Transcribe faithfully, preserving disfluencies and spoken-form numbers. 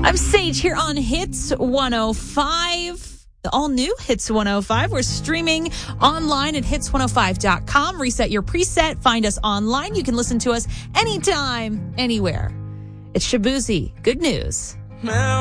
I'm Sage here on Hits one oh five. The all-new Hits one oh five. We're streaming online at hits one oh five dot com. Reset your preset. Find us online. You can listen to us anytime, anywhere. It's Shaboozey. Good news.